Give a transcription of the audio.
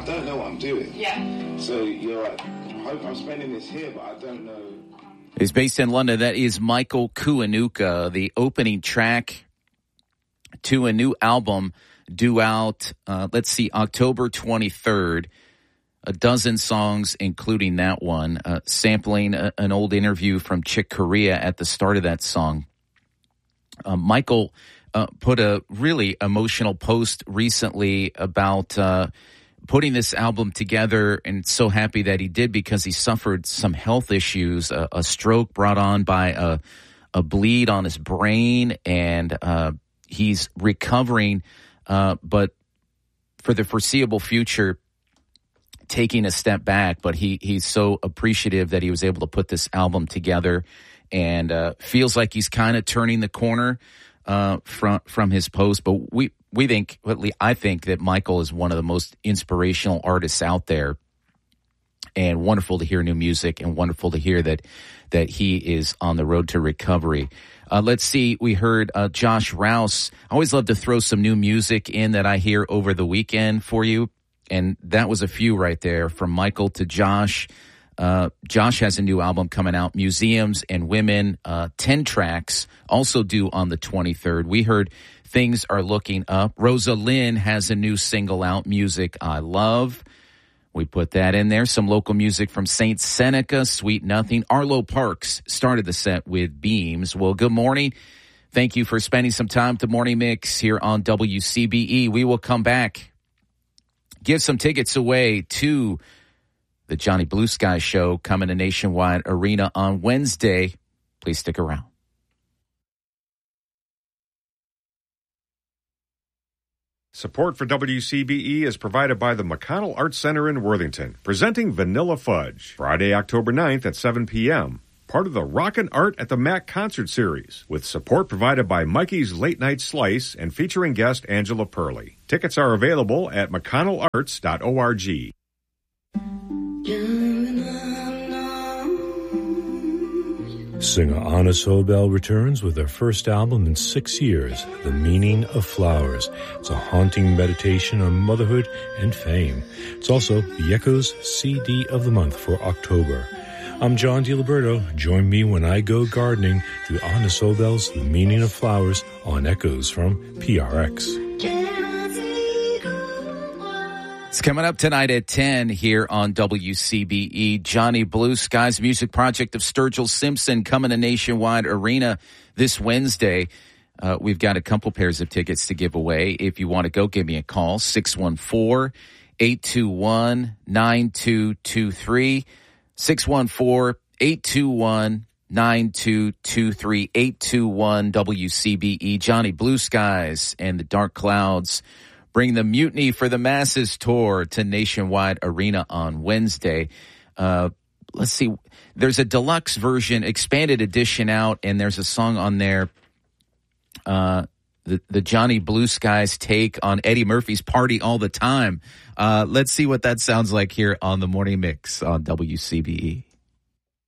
don't know what I'm doing. Yeah. So you're like, I hope I'm spending this here, but I don't know. Is based in London. That is Michael Kiwanuka, the opening track to a new album due out, October 23rd. A dozen songs, including that one, sampling an old interview from Chick Corea at the start of that song. Michael put a really emotional post recently about putting this album together, and so happy that he did because he suffered some health issues, a stroke brought on by a bleed on his brain, and he's recovering, but for the foreseeable future, taking a step back. But he's so appreciative that he was able to put this album together, and feels like he's kind of turning the corner from his post. But I think that Michael is one of the most inspirational artists out there, and wonderful to hear new music, and wonderful to hear that he is on the road to recovery. Let's see. We heard Josh Rouse. I always love to throw some new music in that I hear over the weekend for you. And that was a few right there, from Michael to Josh. Josh has a new album coming out, Museums and Women, 10 tracks, also due on the 23rd. We heard Things Are Looking Up. Rosa Lynn has a new single out, Music I Love. We put that in there. Some local music from Saint Seneca, Sweet Nothing. Arlo Parks started the set with Beams. Well, good morning. Thank you for spending some time with the Morning Mix here on WCBE. We will come back, give some tickets away to the Johnny Blue Sky Show coming to Nationwide Arena on Wednesday. Please stick around. Support for WCBE is provided by the McConnell Arts Center in Worthington, presenting Vanilla Fudge, Friday, October 9th at 7 p.m., part of the Rockin' Art at the Mac concert series, with support provided by Mikey's Late Night Slice and featuring guest Angela Purley. Tickets are available at mcconnellarts.org. Singer Anna Sobel returns with her first album in 6 years, The Meaning of Flowers. It's a haunting meditation on motherhood and fame. It's also the Echoes CD of the month for October. I'm John DiLiberto. Join me when I go gardening through Anna Sobel's The Meaning of Flowers on Echoes from PRX. It's coming up tonight at 10 here on WCBE. Johnny Blue Sky's music project of Sturgill Simpson coming to Nationwide Arena this Wednesday. We've got a couple pairs of tickets to give away. If you want to go, give me a call, 614-821-9223. 614-821-9223, 821 WCBE. Johnny Blue Skies and the Dark Clouds bring the Mutiny for the Masses tour to Nationwide Arena on Wednesday. Let's see. There's a deluxe version, expanded edition out, and there's a song on there, the Johnny Blue Skies take on Eddie Murphy's Party All the Time. Let's see what that sounds like here on the Morning Mix on WCBE.